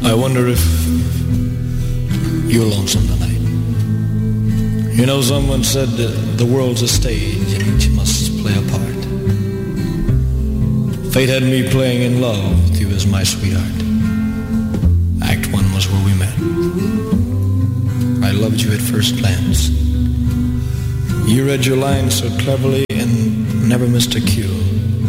I wonder if you're lonesome tonight. You know, someone said that the world's a stage and each must play a part. Fate had me playing in love with you as my sweetheart. Act one was where we met. I loved you at first glance. You read your lines so cleverly and never missed a cue.